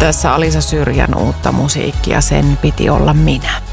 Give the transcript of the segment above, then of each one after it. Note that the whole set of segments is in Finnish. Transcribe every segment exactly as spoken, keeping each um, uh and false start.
Tässä Alisa Syrjän uutta musiikkia, Sen piti olla minä.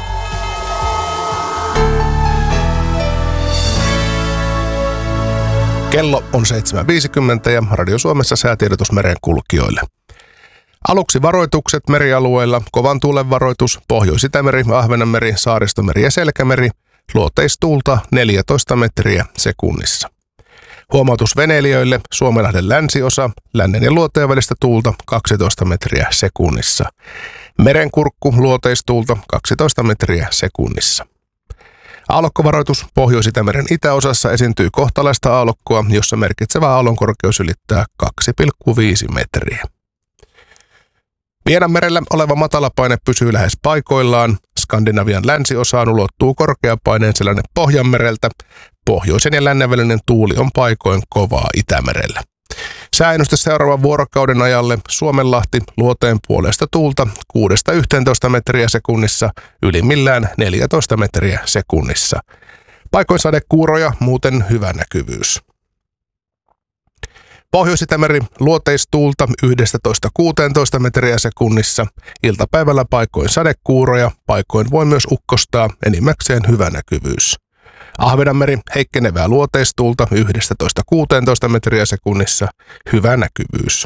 Kello on seitsemän viisikymmentä ja Radio Suomessa säätiedotus merenkulkijoille. Aluksi varoitukset merialueilla, kovan tuulen varoitus, Pohjois-Itämeri, Ahvenanmeri, Saaristomeri ja Selkämeri, luoteistuulta neljätoista metriä sekunnissa. Huomautus veneilijöille, Suomenlahden länsiosa, lännen ja luoteen välistä tuulta kaksitoista metriä sekunnissa. Merenkurkku, luoteistuulta kaksitoista metriä sekunnissa. Aallokkovaroitus, Pohjois-Itämeren itäosassa esiintyy kohtalaista aallokkoa, jossa merkitsevä aallonkorkeus ylittää kaksi pilkku viisi metriä. Vienanmerellä oleva matalapaine pysyy lähes paikoillaan. Skandinavian länsiosaan ulottuu korkeapaineen sellainen Pohjanmereltä. Pohjoisen ja lännen välinen tuuli on paikoin kovaa Itämerellä. Sääennuste seuraavan vuorokauden ajalle: Suomenlahti, luoteen puolesta tuulta kuudesta yhteentoista metriä sekunnissa, ylimmillään neljätoista metriä sekunnissa. Paikoin sadekuuroja, muuten hyvä näkyvyys. Pohjois-Itämeri, luoteistuulta yksitoista kuusitoista metriä sekunnissa, iltapäivällä paikoin sadekuuroja, paikoin voi myös ukkostaa, enimmäkseen hyvä näkyvyys. Ahvenanmeri, heikkenevää luoteistuulta yksitoista kuusitoista metriä sekunnissa, hyvä näkyvyys.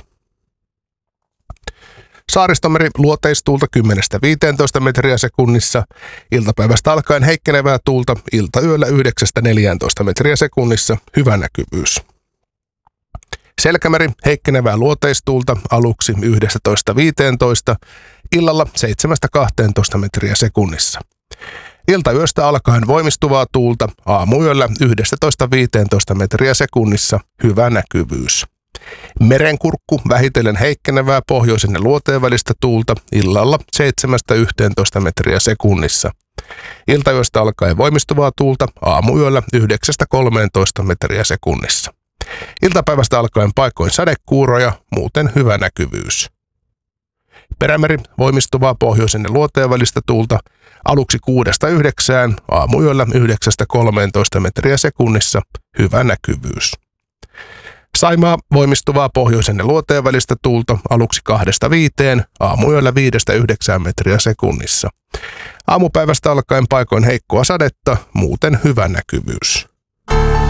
Saaristomeri, luoteistuulta kymmenestä viiteentoista metriä sekunnissa, iltapäivästä alkaen heikkenevää tuulta, iltayöllä yhdeksästä neljääntoista metriä sekunnissa, hyvä näkyvyys. Selkämeri, heikkenevää luoteistuulta aluksi yksitoista viiteentoista, illalla seitsemästä kahteentoista metriä sekunnissa. Iltayöstä alkaen voimistuvaa tuulta, aamuyöllä yksitoista viiteentoista metriä sekunnissa, hyvä näkyvyys. Merenkurkku, vähitellen heikkenevää pohjoisen ja luoteen välistä tuulta, illalla seitsemästä yhteentoista metriä sekunnissa. Iltayöstä alkaen voimistuvaa tuulta, aamuyöllä yhdeksästä kolmeentoista metriä sekunnissa. Iltapäivästä alkaen paikoin sadekuuroja, muuten hyvä näkyvyys. Perämeri, voimistuvaa pohjoisen ja luoteen välistä tuulta, aluksi kuudesta yhdeksään, aamuyöllä yhdeksästä kolmeentoista metriä sekunnissa, hyvä näkyvyys. Saimaa, voimistuvaa pohjoisen ja luoteen välistä tuulta, aluksi kahdesta viiteen, aamuyöllä viidestä yhdeksään metriä sekunnissa. Aamupäivästä alkaen paikoin heikkoa sadetta, muuten hyvä näkyvyys.